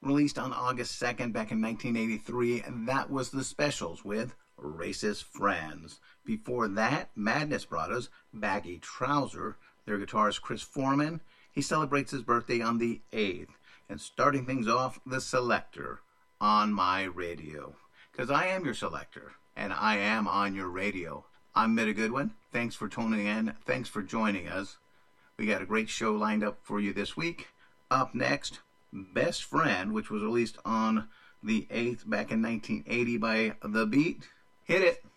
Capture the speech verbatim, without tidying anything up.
released on August second back in nineteen eighty-three, and that was The Specials with Racist Friends. Before that, Madness brought us Baggy Trouser. Their guitarist Chris Foreman, he celebrates his birthday on the eighth. And starting things off, The Selector on my radio. Because I am your selector, and I am on your radio. I'm Mitta Goodwin. Thanks for tuning in. Thanks for joining us. We got a great show lined up for you this week. Up next, Best Friend, which was released on the eighth back in nineteen eighty by The Beat. Hit it!